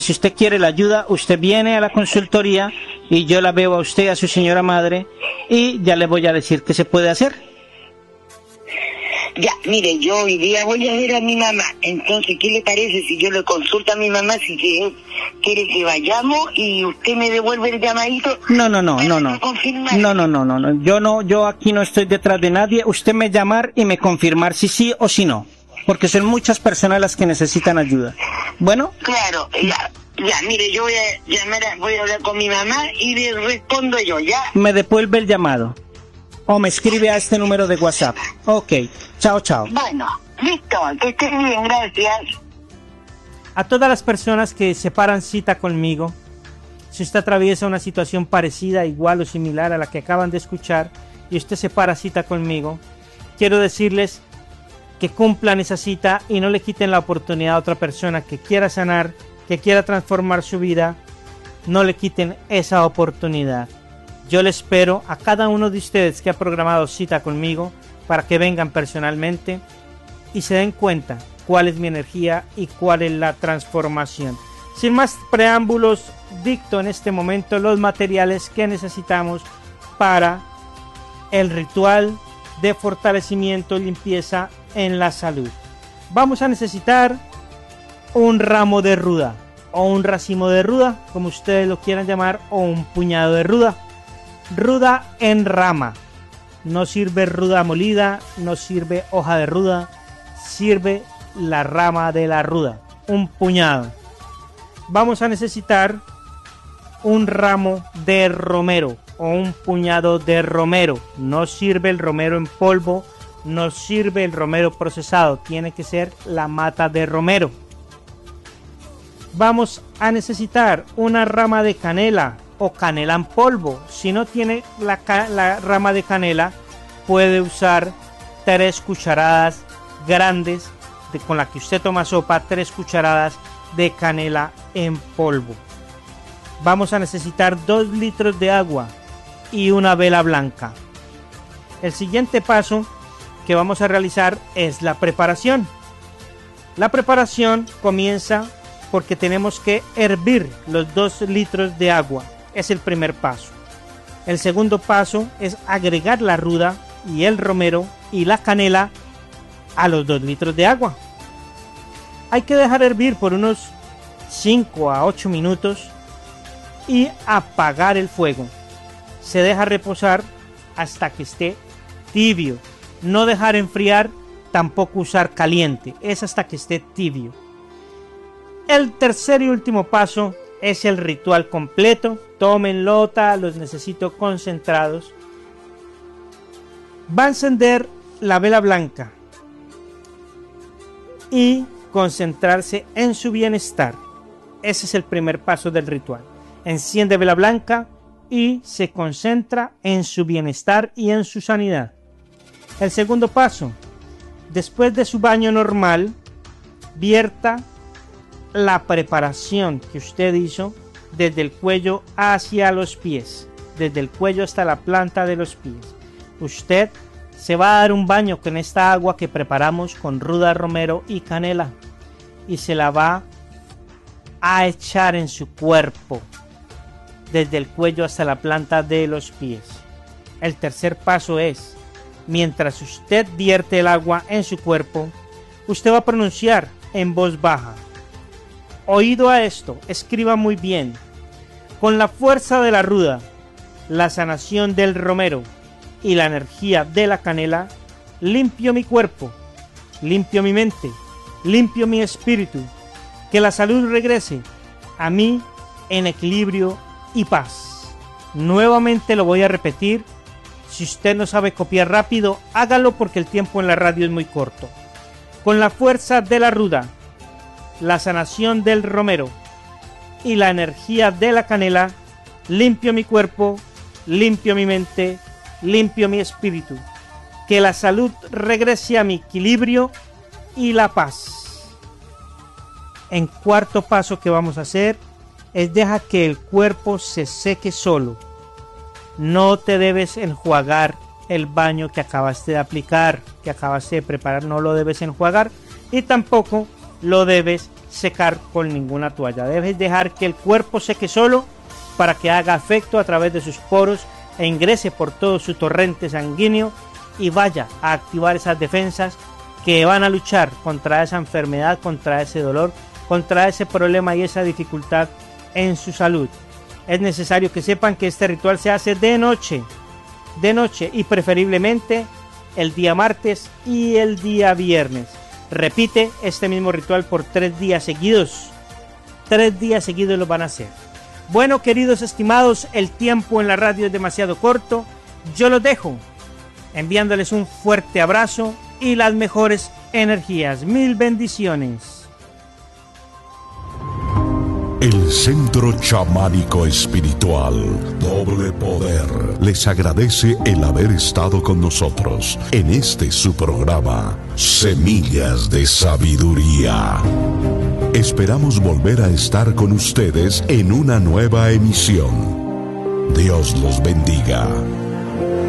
Si usted quiere la ayuda, usted viene a la consultoría y yo la veo a usted, a su señora madre, y ya le voy a decir qué se puede hacer. Ya, mire, yo hoy día voy a ver a mi mamá. Entonces, ¿qué le parece si yo le consulto a mi mamá si quiere que vayamos y usted me devuelve el llamadito? No. Confirmar. No. Yo aquí no estoy detrás de nadie. Usted me llamar y me confirmar si sí o si no. Porque son muchas personas las que necesitan ayuda. Bueno. Claro, ya, mire, yo voy a hablar con mi mamá y le respondo yo, ¿ya? Me devuelve el llamado. O me escribe a este número de WhatsApp. Ok, chao. Bueno, listo, que esté bien, gracias. A todas las personas que separan cita conmigo, si usted atraviesa una situación parecida, igual o similar a la que acaban de escuchar, y usted separa cita conmigo, quiero decirles que cumplan esa cita y no le quiten la oportunidad a otra persona que quiera sanar, que quiera transformar su vida. No le quiten esa oportunidad. Yo le espero a cada uno de ustedes que ha programado cita conmigo para que vengan personalmente y se den cuenta cuál es mi energía y cuál es la transformación. Sin más preámbulos, dicto en este momento los materiales que necesitamos para el ritual de fortalecimiento y limpieza en la salud. Vamos a necesitar un ramo de ruda o un racimo de ruda, como ustedes lo quieran llamar, o un puñado de ruda. Ruda en rama. No sirve ruda molida, no sirve hoja de ruda, sirve la rama de la ruda, un puñado. Vamos a necesitar un ramo de romero o un puñado de romero. No sirve el romero en polvo, no sirve el romero procesado, tiene que ser la mata de romero. Vamos a necesitar una rama de canela o canela en polvo. Si no tiene la rama de canela, puede usar 3 cucharadas grandes con la que usted toma sopa, 3 cucharadas de canela en polvo. Vamos a necesitar 2 litros de agua y una vela blanca. El siguiente paso que vamos a realizar es la preparación. La preparación comienza porque tenemos que hervir los 2 litros de agua. Es el primer paso. El segundo paso es agregar la ruda y el romero y la canela a los 2 litros de agua. Hay que dejar hervir por unos 5 a 8 minutos y apagar el fuego. Se deja reposar hasta que esté tibio. No dejar enfriar, tampoco usar caliente. Es hasta que esté tibio. El tercer y último paso es el ritual completo. Tomen nota, los necesito concentrados. Va a encender la vela blanca y concentrarse en su bienestar. Ese es el primer paso del ritual. Enciende vela blanca y se concentra en su bienestar y en su sanidad. El segundo paso, después de su baño normal, vierta la preparación que usted hizo desde el cuello hacia los pies, desde el cuello hasta la planta de los pies. Usted se va a dar un baño con esta agua que preparamos con ruda, romero y canela y se la va a echar en su cuerpo, desde el cuello hasta la planta de los pies. El tercer paso es, mientras usted vierte el agua en su cuerpo, usted va a pronunciar en voz baja. Oído a esto, escriba muy bien. Con la fuerza de la ruda, la sanación del romero y la energía de la canela, limpio mi cuerpo, limpio mi mente, limpio mi espíritu. Que la salud regrese a mí en equilibrio y paz. Nuevamente lo voy a repetir. Si usted no sabe copiar rápido, hágalo porque el tiempo en la radio es muy corto. Con la fuerza de la ruda, la sanación del romero y la energía de la canela, limpio mi cuerpo, limpio mi mente, limpio mi espíritu. Que la salud regrese a mi equilibrio y la paz. En cuarto paso que vamos a hacer es deja que el cuerpo se seque solo. No te debes enjuagar el baño que acabaste de aplicar, que acabaste de preparar, no lo debes enjuagar y tampoco lo debes secar con ninguna toalla. Debes dejar que el cuerpo seque solo para que haga efecto a través de sus poros e ingrese por todo su torrente sanguíneo y vaya a activar esas defensas que van a luchar contra esa enfermedad, contra ese dolor, contra ese problema y esa dificultad en su salud. Es necesario que sepan que este ritual se hace de noche y preferiblemente el día martes y el día viernes. Repite este mismo ritual por 3 días seguidos. 3 días seguidos lo van a hacer. Bueno, queridos estimados, el tiempo en la radio es demasiado corto. Yo los dejo enviándoles un fuerte abrazo y las mejores energías. Mil bendiciones. El Centro Chamánico Espiritual Doble Poder les agradece el haber estado con nosotros en este su programa Semillas de Sabiduría. Esperamos volver a estar con ustedes en una nueva emisión. Dios los bendiga.